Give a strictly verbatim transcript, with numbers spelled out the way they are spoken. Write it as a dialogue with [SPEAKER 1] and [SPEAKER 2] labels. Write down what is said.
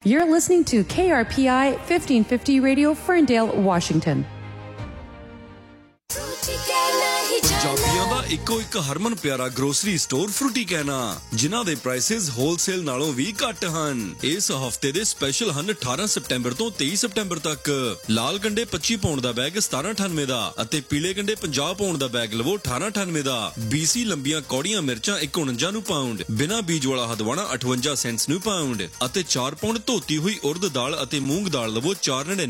[SPEAKER 1] You're listening to K R P I fifteen fifty Radio, Ferndale, Washington.
[SPEAKER 2] ਪੰਜਾਬੀਆਂ ਦਾ ਇੱਕੋ ਇੱਕ ਹਰਮਨ ਪਿਆਰਾ grocery store Frooti ਕਹਿਣਾ, ਜਿਨ੍ਹਾਂ ਦੇ ਪ੍ਰਾਈਸਿਸ ਹੋਲਸੇਲ ਨਾਲੋਂ ਵੀ ਘੱਟ ਹਨ। ਇਸ ਹਫਤੇ ਦੇ ਸਪੈਸ਼ਲ ਹਨ ਅਠਾਰਾਂ ਸਤੰਬਰ ਤੋਂ ਤੇਈ ਸਤੰਬਰ ਤੱਕ। ਲਾਲ ਗੰਡੇ ਪੱਚੀ ਪਾਉਂਡ ਦਾ ਬੈਗ ਸਤਾਰਾਂ ਅਠਾਨਵੇਂ ਦਾ ਅਤੇ ਪੀਲੇ ਗੰਡੇ ਪੰਜਾਹ ਪਾਉਂਡ ਦਾ ਬੈਗ ਲਵੋ ਅਠਾਰਾਂ ਅਠਾਨਵੇਂ ਦਾ। ਬੀਸੀ ਲੰਬੀਆਂ ਕੌੜੀਆਂ ਮਿਰਚਾਂ ਇੱਕ ਉਣੰਜਾ ਨੂੰ ਪਾਉਂਡ, ਬਿਨਾਂ ਬੀਜ ਵਾਲਾ ਹਦਵਾਣਾ ਅਠਵੰਜਾ ਸੈਂਟਸ ਨੂੰ ਪਾਉਂਡ ਅਤੇ ਚਾਰ ਪਾਉਂਡ ਧੋਤੀ ਹੋਈ ਉਰਦ ਦਾਲ ਅਤੇ ਮੂੰਗ ਦਾਲ ਲਵੋ ਚਾਰ